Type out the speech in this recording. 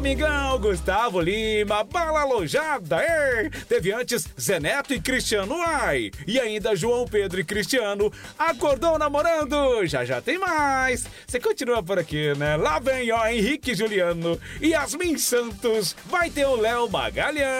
Domingão, Gustavo Lima, Bala Alojada, teve antes Zé Neto e Cristiano Ai, e ainda João Pedro e Cristiano, acordou namorando, já tem mais. Você continua por aqui, né? Lá vem, ó, Henrique e Juliano, Yasmin Santos, vai ter o Léo Magalhães.